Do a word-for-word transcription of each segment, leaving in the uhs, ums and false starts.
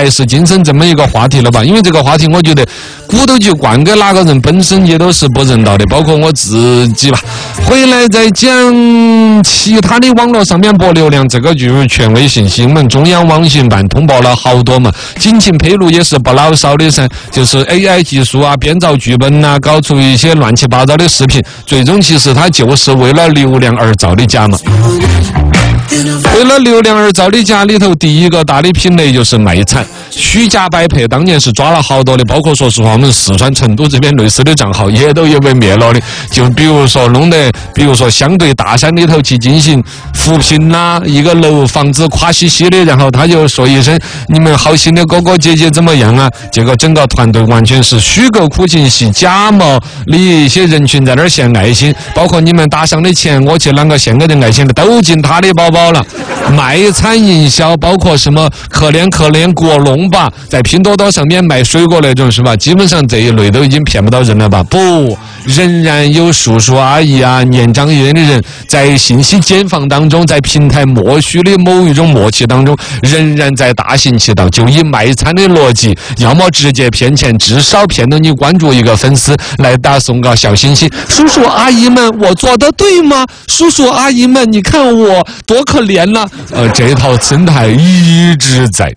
来世今生这么一个话题了吧？因为这个话题，我觉得骨头去灌给哪个人本身也都是不人道的，包括我自己吧。回来再讲其他的网络上面博流量，这个就是权威性新闻，中央网信办通报了好多嘛，警情披露也是不老少的噻，就是 A I 技术啊，编造剧本啊，搞出一些乱七八糟的视频，最终其实它就是为了流量而造的假嘛。为了流量而造的假里头，第一个大的品类就是卖惨，虚假摆配，当年是抓了好多的，包括说实话，我们四川成都这边类似的账号也都有被灭了的。就比如说弄得，比如说相对大山里头去进行扶贫啦，一个楼房子垮兮兮的，然后他就说一声你们好心的哥哥姐姐怎么样啊？结果整个团队完全是虚构苦情戏，假冒的一些人群在那儿献爱心，包括你们打赏的钱，我去啷个献给人爱心的都进他的包包了。卖惨营销，包括什么可怜可怜果农吧，在拼多多上面卖水果那种是吧？基本上这一类都已经骗不到人了吧？不，仍然有叔叔阿姨啊、年长一点的人在信息茧房当中，在平台默许的某一种默契当中，仍然在大行其道，就以卖惨的逻辑，要么直接骗钱，至少骗到你关注一个粉丝来打送个小心心。叔叔阿姨们，我做的对吗？叔叔阿姨们，你看我多可怜了。呃，这套生态一直在。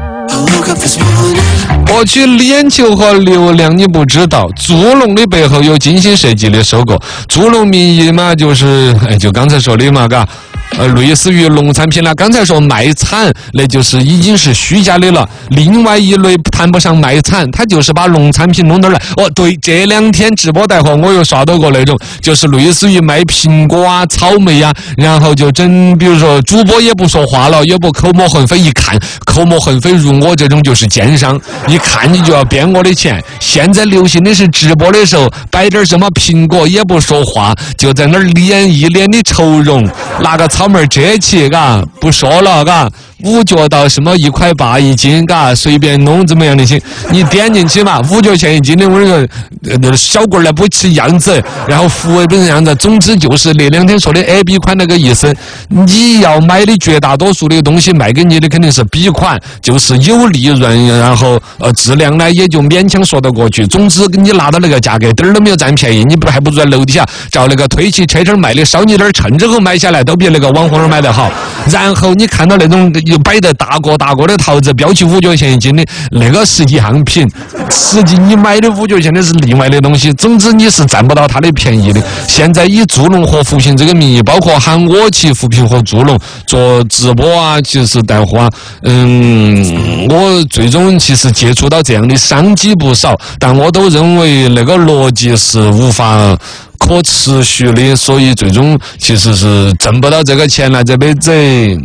获取眼球和流量，你不知道，猪笼的背后有精心设计的收购。猪笼名义嘛，就是哎，就刚才说的嘛，嘎。呃，类似于农产品啦，刚才说卖惨，那就是已经是虚假的了。另外一类谈不上卖惨，他就是把农产品弄到来。哦，对，这两天直播带货我又刷到过那种，就是类似于卖苹果啊、草莓啊，然后就整，比如说主播也不说话了，也不口沫横飞，一看口沫横飞如我这种就是奸商，一看你就要编我的钱。现在流行的是直播的时候摆点什么苹果也不说话，就在那儿脸一脸的愁容，拿个草莓遮起，嘎，不说了，嘎，五角到什么一块八一斤，嘎，随便弄怎么样的行？你点进去嘛，五角钱一斤的，我那个呃小棍儿不吃样子，然后服务不是样子。总之就是那两天说的 A B 款那个意思，你要买的绝大多数的东西卖给你的肯定是 B 款，就是有利润，然后呃质量呢也就勉强说得过去。总之你拿到那个价格，点儿都没有占便宜，你不还不如在楼底下找那个推起车车卖的，稍你点儿称之后买下来，都比那个网红那儿买得好。然后你看到那种又摆得大个大个的桃子，标起五角钱一斤的，那个是样品，实际你买的五角钱的是另外的东西。总之你是占不到它的便宜的。现在以猪笼和扶贫这个名义，包括喊我去扶贫和猪笼做直播啊，其实带货啊，嗯，我最终其实接触到这样的商机不少，但我都认为那个逻辑是无法可持续的，所以最终其实是挣不到这个钱来这边整。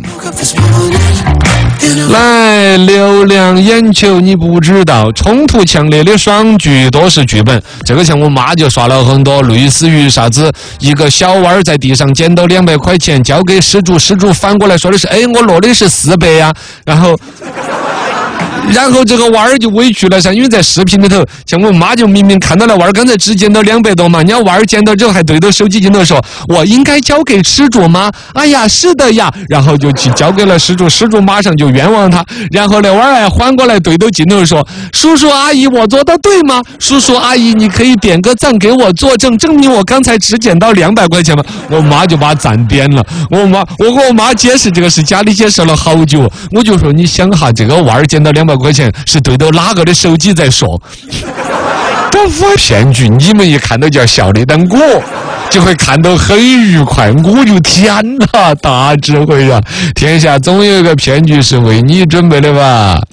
来，流量眼球你不知道，冲突强烈的爽剧多是剧本。这个像我妈就刷了很多，类似于啥子一个小娃儿在地上捡到两百块钱交给失主，失主反过来说的是哎我落的是四百呀，然后然后这个娃儿就委屈了噻，因为在视频里头，像我妈就明明看到了娃儿刚才只捡到两百多嘛，人家娃儿捡到之后还对着手机镜头说：“我应该交给失主吗？”哎呀，是的呀，然后就去交给了失主，失主马上就冤枉他，然后那娃儿还缓过来对着镜头说：“叔叔阿姨，我做的对吗？叔叔阿姨，你可以点个赞给我作证，证明我刚才只捡到两百块钱吗？”我妈就把赞点了，我妈我跟我妈解释这个事，家里解释了好久，我就说你想哈，这个娃儿捡到两百块钱是对着哪个的手机在说？这我骗局，你们一看到就要笑的，但我就会看到很愉快。我就天哪，大智慧呀！天下总有一个骗局是为你准备的吧？